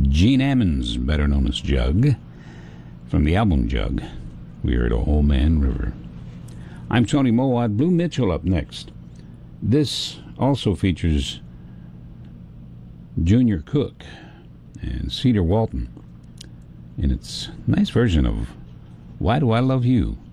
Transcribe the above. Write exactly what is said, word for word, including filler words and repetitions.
Gene Ammons, better known as Jug, from the album Jug. We heard Old Man River. I'm Tony Mowat. Blue Mitchell up next. This also features Junior Cook and Cedar Walton, and it's a nice version of Why Do I Love You?